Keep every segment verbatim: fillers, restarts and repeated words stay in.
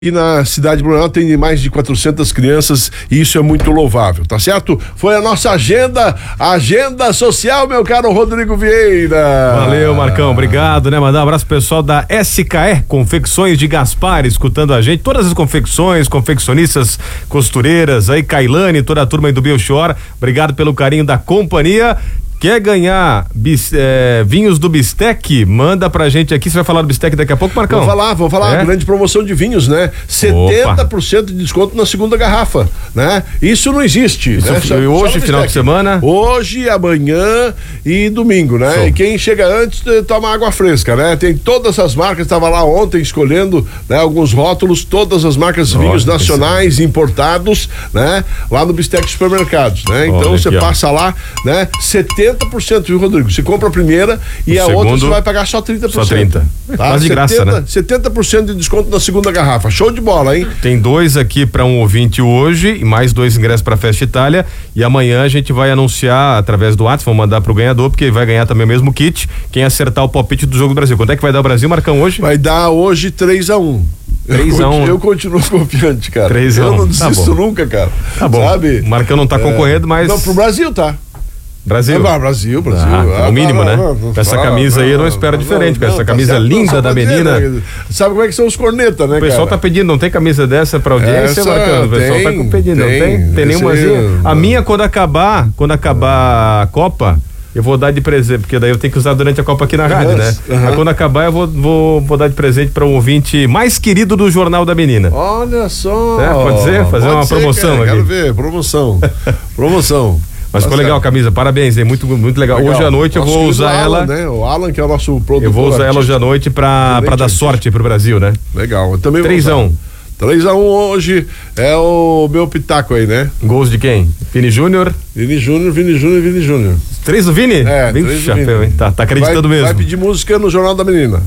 E na cidade de Blumenau tem mais de quatrocentas crianças e isso é muito louvável, tá certo? Foi a nossa agenda, agenda social, meu caro Rodrigo Vieira. Valeu, Marcão, obrigado, né? Mandar um abraço pro pessoal da S K E, Confecções de Gaspar, escutando a gente, todas as confecções, confeccionistas, costureiras, aí, Kailane, toda a turma aí do Belchior, obrigado pelo carinho da companhia. Quer ganhar bis, é, vinhos do Bistec? Manda pra gente aqui. Você vai falar do Bistec daqui a pouco, Marcão? Vou falar, vou falar. É? Grande promoção de vinhos, né? setenta por cento de desconto na segunda garrafa, né? Isso não existe. Isso né? só, hoje, só final de semana? Hoje, amanhã e domingo, né? Show. E quem chega antes toma água fresca, né? Tem todas as marcas, estava lá ontem escolhendo, né, alguns rótulos, todas as marcas, Nossa, vinhos nacionais, importados, né? Lá no Bistec Supermercados, né? Então você passa lá, né? setenta por cento, viu, Rodrigo? Você compra a primeira e o a segundo, outra você vai pagar só trinta por cento. Só trinta. Tá? Quase de graça, né? setenta por cento de desconto na segunda garrafa. Show de bola, hein? Tem dois aqui para um ouvinte hoje e mais dois ingressos para a Festa Itália. E amanhã a gente vai anunciar através do WhatsApp, vamos mandar pro ganhador, porque vai ganhar também o mesmo kit. Quem acertar o palpite do Jogo do Brasil. Quanto é que vai dar o Brasil, Marcão, hoje? Vai dar hoje três a um. três a um. Eu continuo confiante, cara. três a um. Eu não desisto tá nunca, cara. Tá bom. Sabe? O Marcão não tá é... concorrendo, mas. Não, pro Brasil, tá? Brasil? Ah, Brasil, Brasil. Ah, ah, o mínimo, não, né? Não, não, com essa camisa não, aí eu não não, espero não, diferente, com não, essa tá camisa certo, linda não, da menina. Dizer, sabe como é que são os cornetas, né, O pessoal cara? tá pedindo, não tem camisa dessa pra audiência, Marcão? O pessoal tem, tá pedindo, não tem? Tem, tem nenhuma. A minha, quando acabar, quando acabar a Copa, eu vou dar de presente, porque daí eu tenho que usar durante a Copa aqui na rádio, né? Uhum. Mas quando acabar eu vou, vou, vou dar de presente para um ouvinte mais querido do Jornal da Menina. Olha só. É, pode ser? Fazer pode uma ser, promoção cara, aqui. Quero ver, promoção. Promoção. Mas ficou legal a camisa, parabéns, é muito, muito legal. legal. Hoje à noite eu vou usar ela. Alan, né? O Alan, que é o nosso produtor. Eu vou usar ela hoje à noite pra, pra dar sorte pro Brasil, né? Legal. Eu também três a um. três a um hoje é o meu pitaco aí, né? Gols de quem? Vini Júnior? Vini Júnior, Vini Júnior e Vini Júnior. Três do Vini? É, Vem três chapéu, do Vini. Hein? Tá, tá acreditando vai, mesmo. Vai pedir música no Jornal da Menina.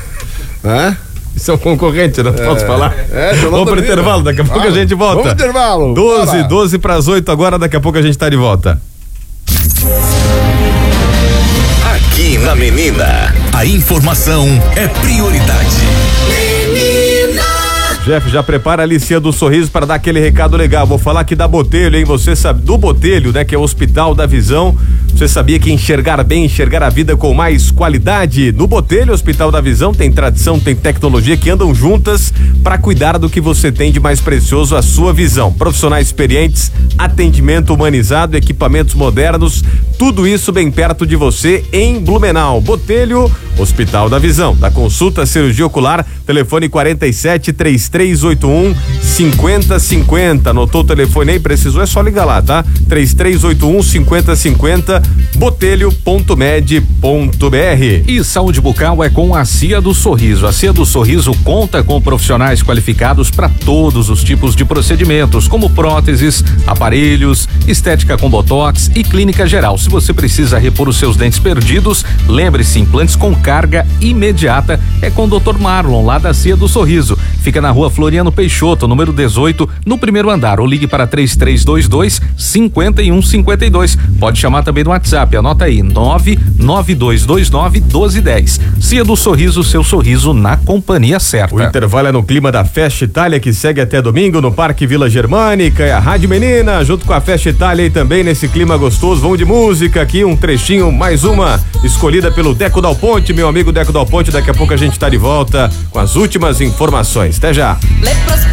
É? Isso é um concorrente, não é, posso falar? É, vamos pro intervalo, daqui a pouco ah, a gente volta. Vamos pro intervalo. doze, doze para as oito agora, daqui a pouco a gente tá de volta. Aqui na Menina, a informação é prioridade. Menina. Jeff, já prepara a Alicia do Sorriso para dar aquele recado legal. Vou falar aqui da Botelho, hein? Você sabe, do Botelho, né? Que é o Hospital da Visão. Você sabia que enxergar bem, enxergar a vida com mais qualidade? No Botelho, Hospital da Visão, tem tradição, tem tecnologia que andam juntas para cuidar do que você tem de mais precioso, a sua visão. Profissionais experientes, atendimento humanizado, equipamentos modernos, tudo isso bem perto de você em Blumenau. Botelho, Hospital da Visão. Da consulta, cirurgia ocular, telefone quarenta e sete, trinta e três oitenta e um, cinquenta cinquenta. Anotou o telefone aí? Precisou? É só ligar lá, tá? trinta e três oitenta e um, cinquenta cinquenta, botelho ponto med ponto br. E saúde bucal é com a Cia do Sorriso. A Cia do Sorriso conta com profissionais qualificados para todos os tipos de procedimentos, como próteses, aparelhos, estética com botox e clínica geral. Se você precisa repor os seus dentes perdidos, lembre-se, implantes com carga imediata é com o doutor Marlon, lá da Cia do Sorriso. Fica na rua Floriano Peixoto, número dezoito, no primeiro andar, ou ligue para três três dois dois, cinco um cinco dois. Pode chamar também no WhatsApp, anota aí, nove nove dois dois nove, um dois um zero. Cia do Sorriso, seu sorriso na companhia certa. O intervalo é no clima da Festa Itália, que segue até domingo no Parque Vila Germânica, e a Rádio Menina, junto com a Festa Itália e também nesse clima gostoso. Vamos de música aqui, um trechinho, mais uma, escolhida pelo Deco Dal Ponte, meu amigo Deco Dal Ponte. Daqui a pouco a gente tá de volta com as últimas informações. Até já.